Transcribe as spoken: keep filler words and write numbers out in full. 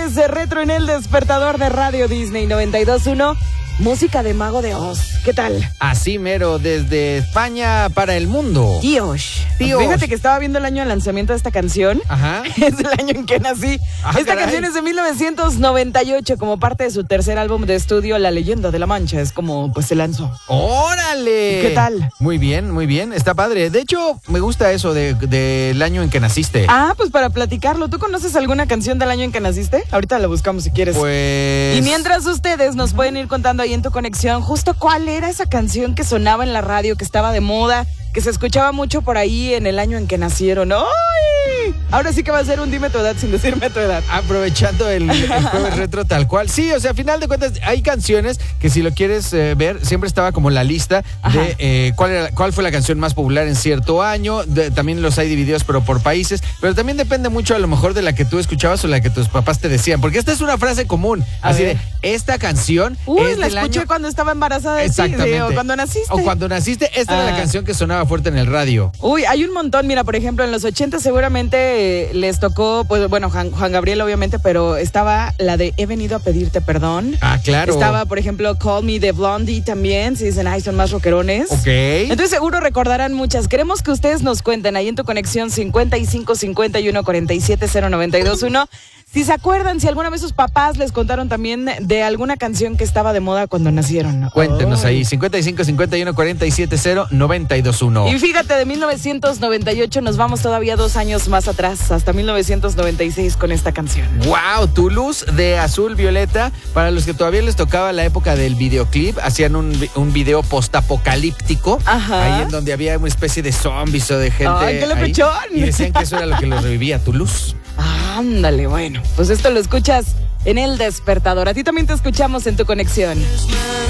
martes de retro en el despertador de Radio Disney noventa y dos punto uno. Música de Mago de Oz. ¿Qué tal? Así mero, desde España para el mundo. Dios. Dios. Fíjate que estaba viendo el año de lanzamiento de esta canción. Ajá. Es el año en que nací. Ah, esta caray. canción es de mil novecientos noventa y ocho como parte de su tercer álbum de estudio, La Leyenda de la Mancha. Es como, pues, se lanzó. ¡Órale! ¿Qué tal? Muy bien, muy bien. Está padre. De hecho, me gusta eso del de, del año en que naciste. Ah, pues para platicarlo. ¿Tú conoces alguna canción del año en que naciste? Ahorita la buscamos si quieres. Pues... Y mientras ustedes nos pueden ir contando ahí en tu conexión justo cuál era esa canción que sonaba en la radio, que estaba de moda, que se escuchaba mucho por ahí en el año en que nacieron. ¡Ay! Ahora sí que va a ser un dime tu edad sin decirme tu edad. Aprovechando el, el jueves retro tal cual. Sí, o sea, a final de cuentas hay canciones que si lo quieres eh, ver, siempre estaba como la lista Ajá. de eh, cuál, era, cuál fue la canción más popular en cierto año. De, también los hay divididos, pero por países. Pero también depende mucho a lo mejor de la que tú escuchabas o la que tus papás te decían. Porque esta es una frase común. A así ver. de, esta canción Uy, es la del escuché año... cuando estaba embarazada de ti, Exactamente. de- o cuando naciste. O cuando naciste, esta Ah. era la canción que sonaba fuerte en el radio. Uy, hay un montón. Mira, por ejemplo, en los ochenta seguramente eh, les tocó, pues bueno, Juan, Juan Gabriel obviamente, pero estaba la de He venido a pedirte perdón. Ah, claro. Estaba, por ejemplo, Call Me de Blondie también. Si dicen, ay, son más rockerones. Ok. Entonces seguro recordarán muchas. Queremos que ustedes nos cuenten ahí en tu conexión cincuenta y cinco cincuenta y uno cuarenta y siete cero noventa y dos uno. Si se acuerdan, si alguna vez sus papás les contaron también de alguna canción que estaba de moda cuando nacieron. Cuéntenos Ay. ahí, cincuenta y cinco cincuenta y uno cuarenta y siete cero noventa y dos uno. Y fíjate, de mil novecientos noventa y ocho nos vamos todavía dos años más atrás, hasta mil novecientos noventa y seis con esta canción. Wow, tu luz de azul violeta. Para los que todavía les tocaba la época del videoclip, hacían un, vi- un video postapocalíptico. Ajá. Ahí en donde había una especie de zombies o de gente. Ay, qué ahí, lepechón. y decían que eso era lo que los revivía, tu luz. Ándale, bueno, pues esto lo escuchas en El Despertador. A ti también te escuchamos en tu conexión.